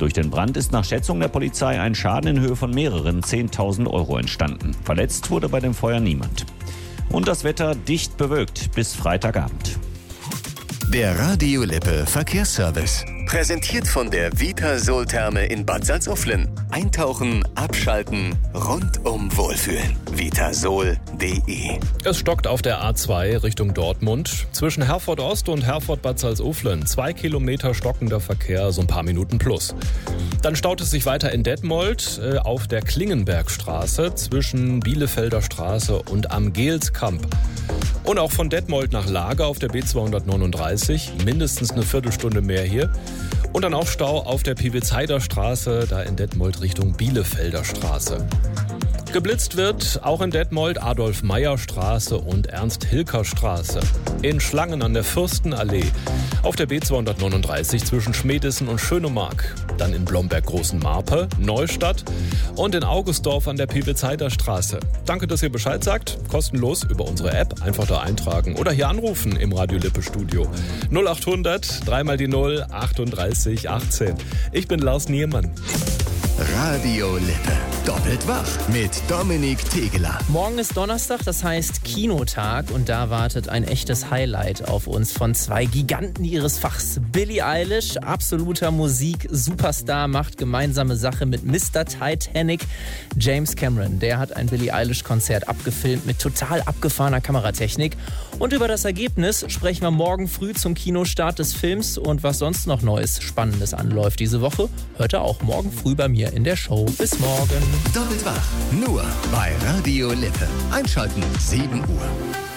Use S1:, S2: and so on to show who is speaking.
S1: Durch den Brand ist nach Schätzung der Polizei ein Schaden in Höhe von mehreren 10.000 Euro entstanden. Verletzt wurde bei dem Feuer niemand. Und das Wetter dicht bewölkt bis Freitagabend.
S2: Der Radio Lippe Verkehrsservice. Präsentiert von der Vitasol-Therme in Bad Salzuflen. Eintauchen, abschalten, rundum wohlfühlen. Vitasol.de.
S3: Es stockt auf der A2 Richtung Dortmund. Zwischen Herford Ost und Herford Bad Salzuflen. 2 Kilometer stockender Verkehr, so ein paar Minuten plus. Dann staut es sich weiter in Detmold auf der Klingenbergstraße zwischen Bielefelder Straße und am Geelskamp. Und auch von Detmold nach Lager auf der B239, mindestens eine Viertelstunde mehr hier. Und dann auch Stau auf der Piwitzheider Straße, da in Detmold Richtung Bielefelder Straße. Geblitzt wird auch in Detmold Adolf-Meyer-Straße und Ernst-Hilker-Straße. In Schlangen an der Fürstenallee, auf der B239 zwischen Schmedissen und Schönemark. Dann in Blomberg-Großenmarpe, Neustadt und in Augustdorf an der Piwitzheider Straße. Danke, dass ihr Bescheid sagt. Kostenlos über unsere App. Einfach da eintragen oder hier anrufen im Radio Lippe Studio. 0800 3 mal die 0 38 18. Ich bin Lars Niermann.
S2: Radio Lippe. Doppelt wach mit Dominik Tegeler.
S4: Morgen ist Donnerstag, das heißt Kinotag, und da wartet ein echtes Highlight auf uns von zwei Giganten ihres Fachs. Billie Eilish, absoluter Musik-Superstar, macht gemeinsame Sache mit Mr. Titanic. James Cameron, der hat ein Billie Eilish-Konzert abgefilmt mit total abgefahrener Kameratechnik. Und über das Ergebnis sprechen wir morgen früh zum Kinostart des Films, und was sonst noch Neues, Spannendes anläuft diese Woche, hört ihr auch morgen früh bei mir in der Show. Bis morgen.
S2: Doppelt wach, nur bei Radio Lippe. Einschalten, 7 Uhr.